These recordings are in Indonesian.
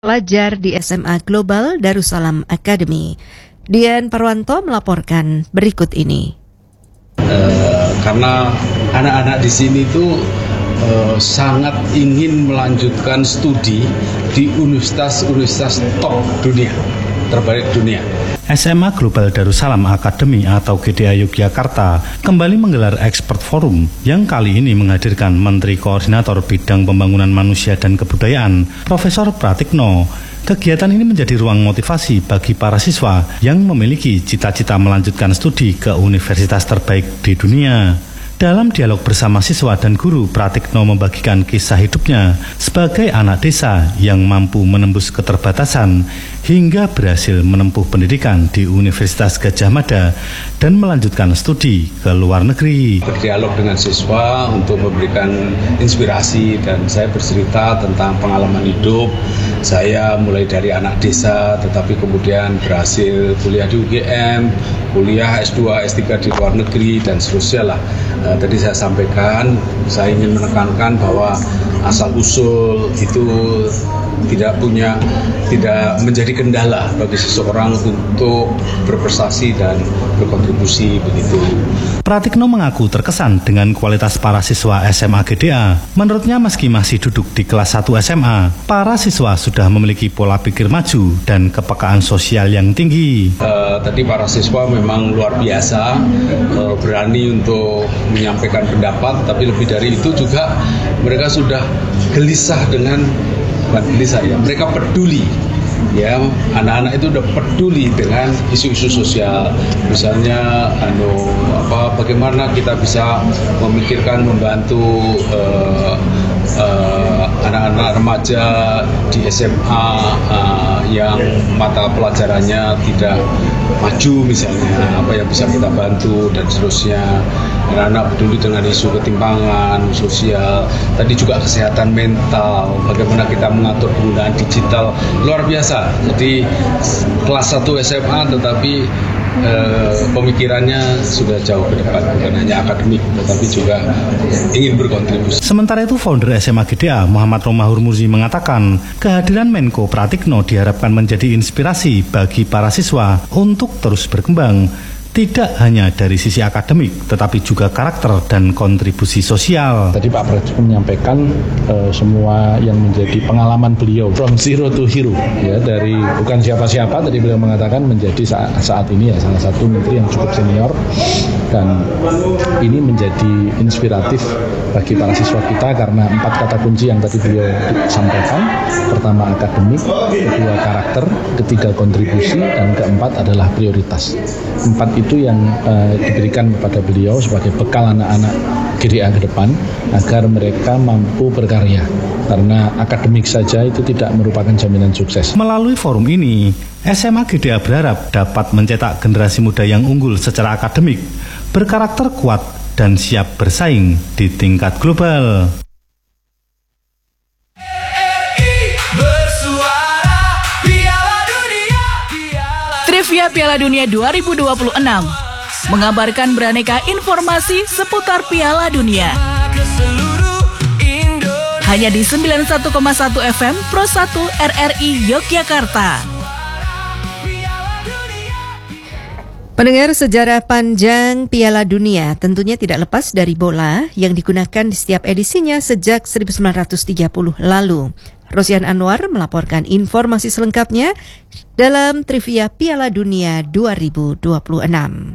Pelajar di SMA Global Darussalam Academy. Dian Parwanto melaporkan berikut ini. Karena anak-anak di sini tuh sangat ingin melanjutkan studi di universitas top dunia, terbaik dunia. SMA Global Darussalam Academy atau GDA Yogyakarta kembali menggelar Expert Forum yang kali ini menghadirkan Menteri Koordinator Bidang Pembangunan Manusia dan Kebudayaan, Profesor Pratikno. Kegiatan ini menjadi ruang motivasi bagi para siswa yang memiliki cita-cita melanjutkan studi ke universitas terbaik di dunia. Dalam dialog bersama siswa dan guru, Pratikno membagikan kisah hidupnya sebagai anak desa yang mampu menembus keterbatasan hingga berhasil menempuh pendidikan di Universitas Gadjah Mada dan melanjutkan studi ke luar negeri. Berdialog dengan siswa untuk memberikan inspirasi dan saya bercerita tentang pengalaman hidup. Saya mulai dari anak desa tetapi kemudian berhasil kuliah di UGM, kuliah S2, S3 di luar negeri dan seterusnya lah. Tadi saya sampaikan, saya ingin menekankan bahwa asal-usul itu tidak menjadi kendala bagi seseorang untuk berprestasi dan berkontribusi begitu. Pratikno mengaku terkesan dengan kualitas para siswa SMA GDA. Menurutnya meski masih duduk di kelas 1 SMA, para siswa sudah memiliki pola pikir maju dan kepekaan sosial yang tinggi. Tadi para siswa memang luar biasa, berani untuk menyampaikan pendapat, tapi lebih dari itu juga mereka sudah gelisah dengan, bukan gelisah ya, mereka peduli. Ya, anak-anak itu udah peduli dengan isu-isu sosial, misalnya bagaimana kita bisa memikirkan membantu anak-anak remaja di SMA yang mata pelajarannya tidak maju misalnya, apa yang bisa kita bantu dan seterusnya. Anak-anak peduli dengan isu ketimpangan sosial, tadi juga kesehatan mental, bagaimana kita mengatur penggunaan digital, luar biasa. Jadi kelas 1 SMA tetapi pemikirannya sudah jauh ke depan, bukan hanya akademik tetapi juga ingin berkontribusi. Sementara itu founder SMA GDA Muhammad Romahur Muzi mengatakan kehadiran Menko Pratikno diharapkan menjadi inspirasi bagi para siswa untuk terus berkembang, tidak hanya dari sisi akademik, tetapi juga karakter dan kontribusi sosial. Tadi Pak Pratikno menyampaikan semua yang menjadi pengalaman beliau from zero to hero, ya, dari bukan siapa-siapa. Tadi beliau mengatakan menjadi saat ini ya salah satu menteri yang cukup senior, dan ini menjadi inspiratif bagi para siswa kita karena 4 kata kunci yang tadi beliau sampaikan. Pertama akademik, kedua karakter, ketiga kontribusi, dan keempat adalah prioritas. 4 itu yang diberikan kepada beliau sebagai bekal anak-anak GDA ke depan agar mereka mampu berkarya, karena akademik saja itu tidak merupakan jaminan sukses. Melalui forum ini, SMA GDA berharap dapat mencetak generasi muda yang unggul secara akademik, berkarakter kuat, dan siap bersaing di tingkat global. Trivia Piala Dunia 2026 mengabarkan beraneka informasi seputar Piala Dunia. Hanya di 91,1 FM Pro 1 RRI Yogyakarta. Pendengar, sejarah panjang Piala Dunia tentunya tidak lepas dari bola yang digunakan di setiap edisinya sejak 1930 lalu. Rosian Anwar melaporkan informasi selengkapnya dalam Trivia Piala Dunia 2026.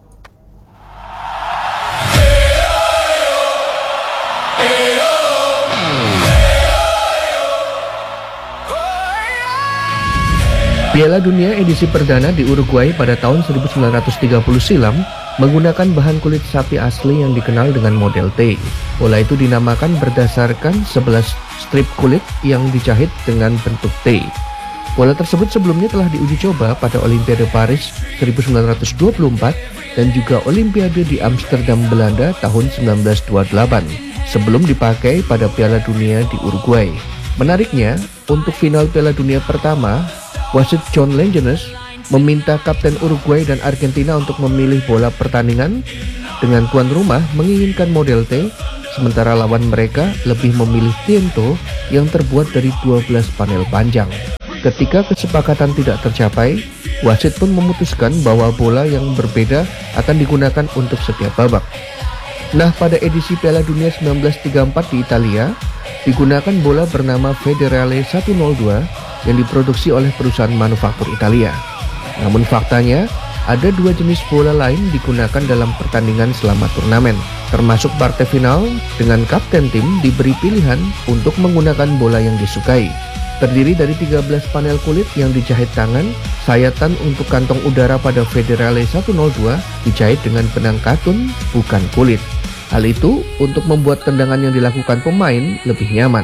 Piala Dunia edisi perdana di Uruguay pada tahun 1930 silam menggunakan bahan kulit sapi asli yang dikenal dengan model T. Bola itu dinamakan berdasarkan 11 strip kulit yang dijahit dengan bentuk T. Bola tersebut sebelumnya telah diuji coba pada Olimpiade Paris 1924 dan juga Olimpiade di Amsterdam, Belanda tahun 1928 sebelum dipakai pada Piala Dunia di Uruguay. Menariknya, untuk final Piala Dunia pertama, wasit John Langenus meminta kapten Uruguay dan Argentina untuk memilih bola pertandingan dengan tuan rumah menginginkan model T, sementara lawan mereka lebih memilih Tiento yang terbuat dari 12 panel panjang. Ketika kesepakatan tidak tercapai, wasit pun memutuskan bahwa bola yang berbeda akan digunakan untuk setiap babak. Nah, pada edisi Piala Dunia 1934 di Italia, digunakan bola bernama Federale 102 yang diproduksi oleh perusahaan manufaktur Italia. Namun faktanya, ada dua jenis bola lain digunakan dalam pertandingan selama turnamen, termasuk partai final dengan kapten tim diberi pilihan untuk menggunakan bola yang disukai. Terdiri dari 13 panel kulit yang dijahit tangan, sayatan untuk kantong udara pada Federale 102 dijahit dengan benang katun, bukan kulit. Hal itu untuk membuat tendangan yang dilakukan pemain lebih nyaman.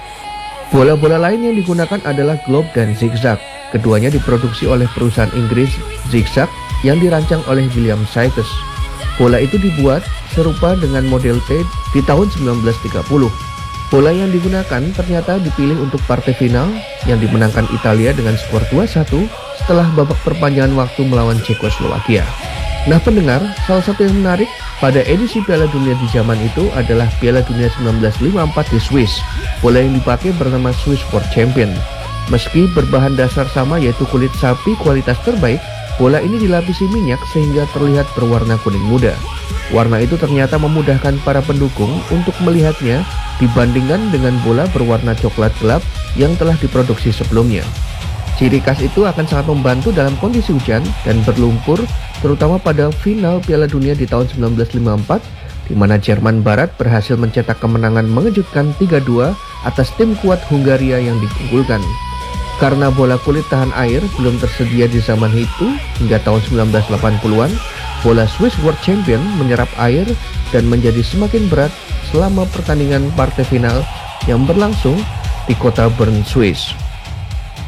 Bola-bola lain yang digunakan adalah globe dan zigzag. Keduanya diproduksi oleh perusahaan Inggris Zigzag yang dirancang oleh William Sykes. Bola itu dibuat serupa dengan model T di tahun 1930. Bola yang digunakan ternyata dipilih untuk partai final yang dimenangkan Italia dengan skor 2-1 setelah babak perpanjangan waktu melawan Cekoslowakia. Nah pendengar, salah satu yang menarik pada edisi Piala Dunia di zaman itu adalah Piala Dunia 1954 di Swiss. Bola yang dipakai bernama Swiss World Champion. Meski berbahan dasar sama yaitu kulit sapi kualitas terbaik, bola ini dilapisi minyak sehingga terlihat berwarna kuning muda. Warna itu ternyata memudahkan para pendukung untuk melihatnya dibandingkan dengan bola berwarna coklat gelap yang telah diproduksi sebelumnya. Ciri khas itu akan sangat membantu dalam kondisi hujan dan berlumpur, terutama pada final Piala Dunia di tahun 1954, di mana Jerman Barat berhasil mencetak kemenangan mengejutkan 3-2 atas tim kuat Hungaria yang diunggulkan. Karena bola kulit tahan air belum tersedia di zaman itu, hingga tahun 1980-an, bola Swiss World Champion menyerap air dan menjadi semakin berat selama pertandingan partai final yang berlangsung di kota Bern, Swiss.